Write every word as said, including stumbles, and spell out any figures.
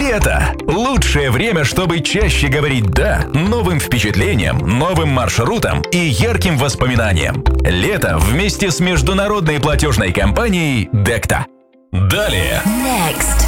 Лето – лучшее время, чтобы чаще говорить «да» новым впечатлениям, новым маршрутам и ярким воспоминаниям. Лето вместе с международной платежной компанией Decta. Далее. Next.